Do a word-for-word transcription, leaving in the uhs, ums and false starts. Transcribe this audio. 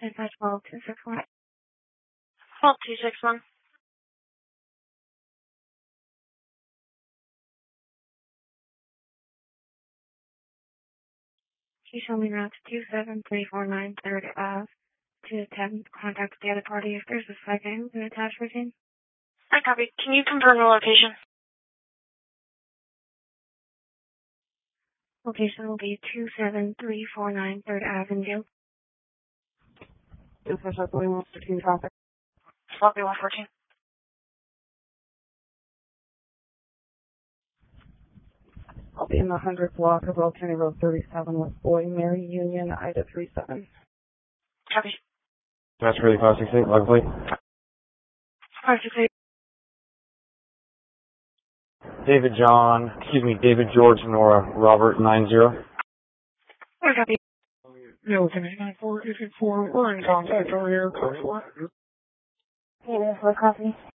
Dispatch twelve two six one. twelve two six one. Can you show me route two seven three four nine third Ave to ten contact the other party if there's a second in attached routine? I copy. Can you confirm the location? Location will be two seven three four nine third Avenue. Dispatch one fourteen traffic. Sloppy one fourteen. I'll be in the hundredth block of Old County Road thirty-seven with Boy, Mary Union, Ida three seven. Copy. That's really five six eight, luckily. five six eight. David John, excuse me, David George Nora Robert nine zero. I copy. No, can eight nine four eight eight four. We're in contact over here. Hey, there's what copy?